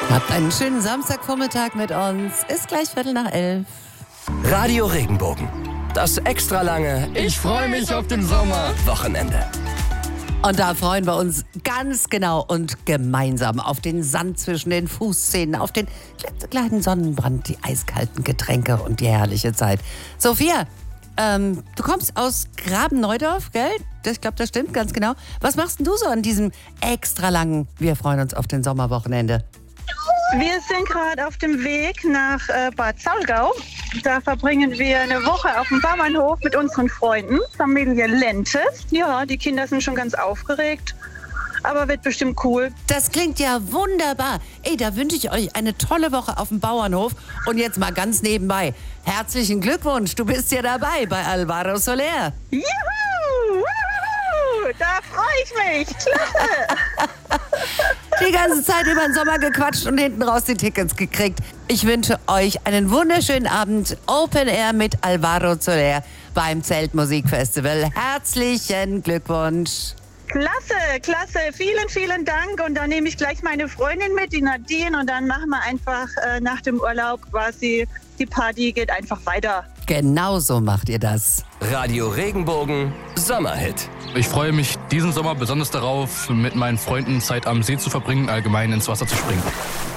Habt einen schönen Samstagvormittag mit uns. Ist gleich 11:15. Radio Regenbogen. Das extra lange Ich freue mich auf den Sommer. Wochenende. Und da freuen wir uns ganz genau und gemeinsam auf den Sand zwischen den Fußzähnen, auf den klitzekleinen Sonnenbrand, die eiskalten Getränke und die herrliche Zeit. Sophia, du kommst aus Graben-Neudorf, gell? Ich glaube, das stimmt ganz genau. Was machst denn du so an diesem extra langen Wir freuen uns auf den Sommerwochenende? Wir sind gerade auf dem Weg nach Bad Saulgau. Da verbringen wir eine Woche auf dem Bauernhof mit unseren Freunden, Familie Lente. Ja, die Kinder sind schon ganz aufgeregt, aber wird bestimmt cool. Das klingt ja wunderbar. Ey, da wünsche ich euch eine tolle Woche auf dem Bauernhof. Und jetzt mal ganz nebenbei. Herzlichen Glückwunsch, du bist ja dabei bei Alvaro Soler. Juhu! Wuhu! Da freue ich mich. Klasse! Die ganze Zeit über den Sommer gequatscht und hinten raus die Tickets gekriegt. Ich wünsche euch einen wunderschönen Abend Open Air mit Alvaro Soler beim Zeltmusikfestival. Herzlichen Glückwunsch. Klasse, klasse. Vielen, vielen Dank. Und dann nehme ich gleich meine Freundin mit, die Nadine. Und dann machen wir einfach nach dem Urlaub quasi, die Party geht einfach weiter. Genau so macht ihr das. Radio Regenbogen Sommerhit. Ich freue mich diesen Sommer besonders darauf, mit meinen Freunden Zeit am See zu verbringen, allgemein ins Wasser zu springen.